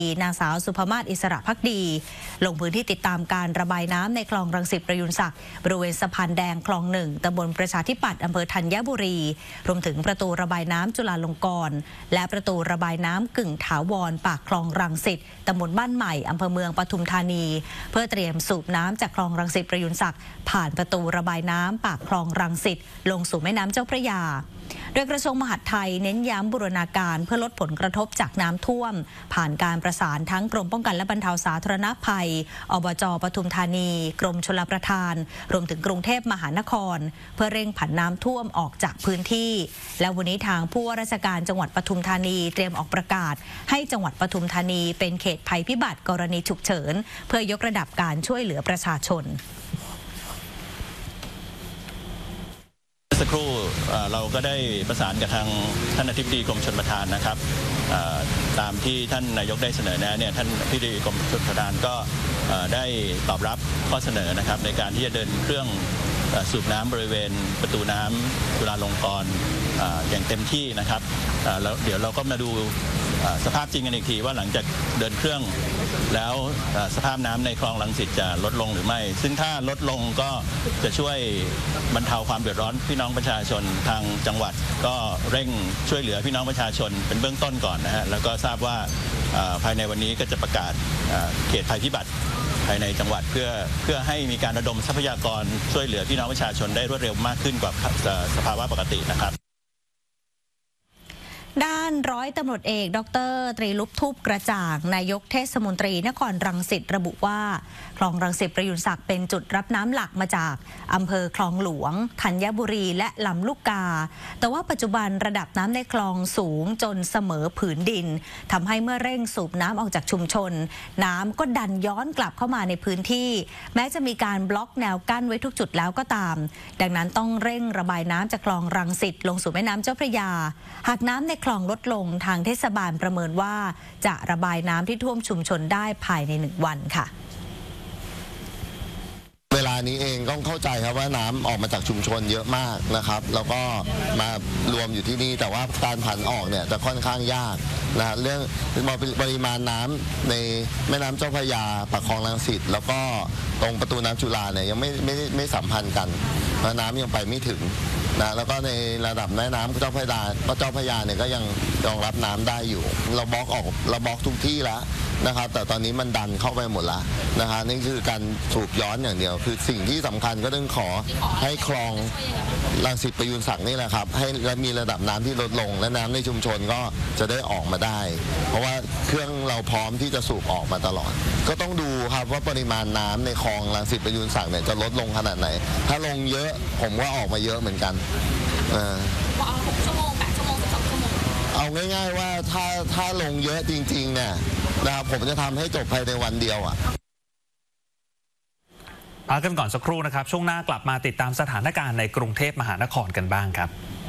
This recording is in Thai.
นางสาวสุภมาศอิสระภักดีลงพื้นที่ติดตามการระบายน้ำในคลองรังสิตประยุนศักดิ์บริเวณสะพานแดงคลองหนึ่งตำบลประชาธิปัตย์อำเภอธัญบุรีรวมถึงประตูระบายน้ำจุฬาลงกรณ์และประตูระบายน้ำกึ่งถาวรปากคลองรังสิตตำบลบ้านใหม่อำเภอเมืองปทุมธานีเพื่อเตรียมสูบน้ำจากคลองรังสิตประยุนศักดิ์ผ่านประตูระบายน้ำปากคลองรังสิตลงสู่แม่น้ำเจ้าพระยาโดยกระทรวงมหาดไทยเน้นย้ำบูรณาการเพื่อลดผลกระทบจากน้ำท่วมผ่านการประสานทั้งกรมป้องกันและบรรเทาสาธารณภัยอบจ.ปทุมธานีกรมชลประทานรวมถึงกรุงเทพมหานครเพื่อเร่งผันน้ำท่วมออกจากพื้นที่และวันนี้ทางผู้ว่าราชการจังหวัดปทุมธานีเตรียมออกประกาศให้จังหวัดปทุมธานีเป็นเขตภัยพิบัติกรณีฉุกเฉินเพื่อยกระดับการช่วยเหลือประชาชนสักครู่เราก็ได้ประสานกับทางท่านอธิบดีกรมชลประทานนะครับตามที่ท่านนายกได้เสนอแนะเนี่ยท่านอธิบดีกรมชลประทานก็ได้ตอบรับข้อเสนอนะครับในการที่จะเดินเครื่องสูบน้ำบริเวณประตูน้ำจุฬาลงกรณ์อย่างเต็มที่นะครับแล้วเดี๋ยวเราก็มาดูสภาพจริงกันอีกทีว่าหลังจากเดินเครื่องแล้วสภาพน้ำในคลองรังสิตจะลดลงหรือไม่ซึ่งถ้าลดลงก็จะช่วยบรรเทาความเดือดร้อนพี่น้องประชาชนทางจังหวัดก็เร่งช่วยเหลือพี่น้องประชาชนเป็นเบื้องต้นก่อนนะฮะแล้วก็ทราบว่าภายในวันนี้ก็จะประกาศเขตภัยพิบัติภายในจังหวัดเพื่อให้มีการระดมทรัพยากรช่วยเหลือพี่น้องประชาชนได้รวดเร็วมากขึ้นกว่าสภาวะปกตินะครับด้านร้อยตำรวจเอกดร.ตรีลุปทูปกระจ่างนายกเทศมนตรีนครรังสิตระบุว่าคลองรังสิตประยุนศักดิ์เป็นจุดรับน้ำหลักมาจากอำเภอคลองหลวงธัญบุรีและลำลูกกาแต่ว่าปัจจุบันระดับน้ำในคลองสูงจนเสมอผืนดินทำให้เมื่อเร่งสูบน้ำออกจากชุมชนน้ำก็ดันย้อนกลับเข้ามาในพื้นที่แม้จะมีการบล็อกแนวกั้นไว้ทุกจุดแล้วก็ตามดังนั้นต้องเร่งระบายน้ำจากคลองรังสิตลงสู่แม่น้ำเจ้าพระยาหากน้ำในคลองลดลงทางเทศบาลประเมินว่าจะระบายน้ำที่ท่วมชุมชนได้ภายใน1 วันค่ะเวลานี้เองต้องเข้าใจครับว่าน้ำออกมาจากชุมชนเยอะมากนะครับแล้วก็มารวมอยู่ที่นี่แต่ว่าการผันออกเนี่ยจะค่อนข้างยากนะเรื่องปริมาณน้ำในแม่น้ำเจ้าพระยาปากคลองรังสิตแล้วก็ตรงประตูน้ำจุฬาเนี่ยยังไม่สัมพันธ์กันเพราะน้ำยังไปไม่ถึงนะแล้วก็ในระดับแม่น้ำเจ้าพระยาเนี่ยก็ยังรองรับน้ำได้อยู่เราบล็อกทุกที่แล้วนะครับแต่ตอนนี้มันดันเข้าไปหมดแล้วนะคะนี่คือการสูบย้อนอย่างเดียวคือสิ่งที่สำคัญก็ต้องขอให้คลองรังสิตประยุนศักดิ์นี่แหละครับให้มีระดับน้ำที่ลดลงและน้ำในชุมชนก็จะได้ออกมาได้เพราะว่าเครื่องเราพร้อมที่จะสูบออกมาตลอดก็ต้องดูครับว่าปริมาณน้ำในคลองรังสิตประยุนศักดิ์เนี่ยจะลดลงขนาดไหนถ้าลงเยอะผมว่าออกมาเยอะเหมือนกันว่าเอา6 ชั่วโมง 8 ชั่วโมง 12 ชั่วโมงเอาง่ายๆว่าถ้าลงเยอะจริงๆเนี่ยนะครับผมจะทำให้จบภายในวันเดียวพักกันก่อนสักครู่นะครับช่วงหน้ากลับมาติดตามสถานการณ์ในกรุงเทพมหานครกันบ้างครับ